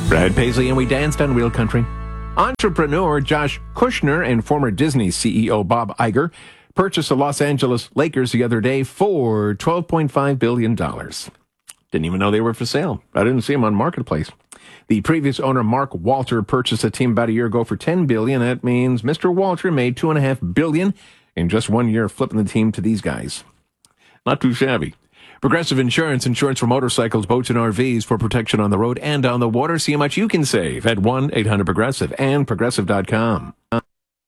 Brad Paisley and we danced on Real Country. Entrepreneur Josh Kushner and former Disney CEO Bob Iger purchased the Los Angeles Lakers the other day for $12.5 billion. Didn't even know they were for sale. I didn't see them on Marketplace. The previous owner, Mark Walter, purchased the team about a year ago for $10 billion. That means Mr. Walter made $2.5 billion in just 1 year, flipping the team to these guys. Not too shabby. Progressive Insurance for motorcycles, boats, and RVs for protection on the road and on the water. See how much you can save at 1-800-PROGRESSIVE and Progressive.com.